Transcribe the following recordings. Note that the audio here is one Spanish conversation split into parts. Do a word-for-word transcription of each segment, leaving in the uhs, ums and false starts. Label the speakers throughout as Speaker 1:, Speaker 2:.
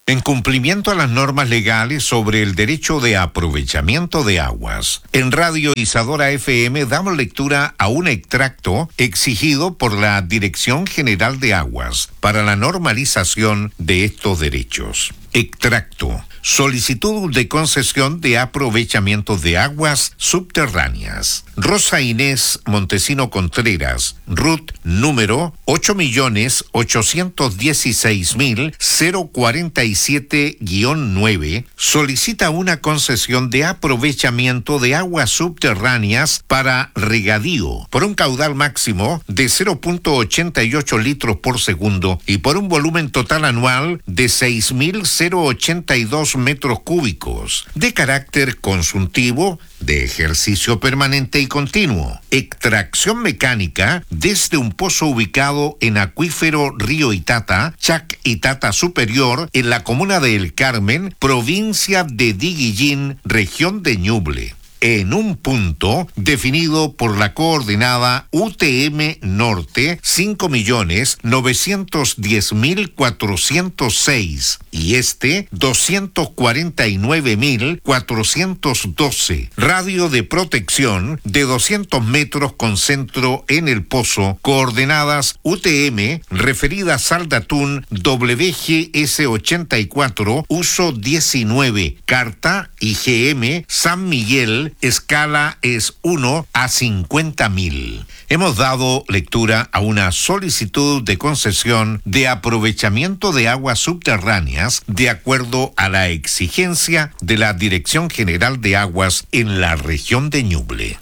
Speaker 1: En cumplimiento a las normas legales sobre el derecho de aprovechamiento de aguas, en Radio Isadora F M damos lectura a un extracto exigido por la Dirección General de Aguas para la normalización de estos derechos. Extracto. Solicitud de concesión de aprovechamiento de aguas subterráneas. Rosa Inés Montesino Contreras, R U T número ocho millones ochocientos dieciséis mil cuarenta y siete guión nueve, solicita una concesión de aprovechamiento de aguas subterráneas para regadío por un caudal máximo de cero punto ochenta y ocho litros por segundo y por un volumen total anual de seis mil ochenta y dos metros cúbicos, de carácter consultivo, de ejercicio permanente y continuo. Extracción mecánica desde un pozo ubicado en acuífero Río Itata, Chac Itata Superior, en la comuna de El Carmen, provincia de Diguillín, región de Ñuble, en un punto definido por la coordenada U T M Norte cinco millones novecientos diez mil cuatrocientos seis y este doscientos cuarenta y nueve mil cuatrocientos doce. Radio de protección de doscientos metros con centro en el pozo, coordenadas U T M, referida Saldatún W G S ochenta y cuatro, uso diecinueve, carta I G M San Miguel, escala es uno a cincuenta mil. Hemos dado lectura a una solicitud de concesión de aprovechamiento de aguas subterráneas de acuerdo a la exigencia de la Dirección General de Aguas en la región de Ñuble.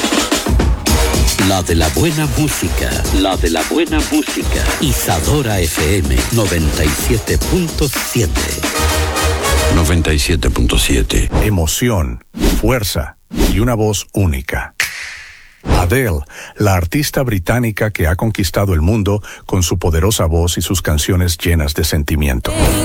Speaker 2: La de la buena música, la de la buena música. Isadora F M noventa y siete punto siete.
Speaker 3: noventa y siete punto siete.
Speaker 4: Emoción, fuerza y una voz única. Adele, la artista británica que ha conquistado el mundo con su poderosa voz y sus canciones llenas de sentimiento.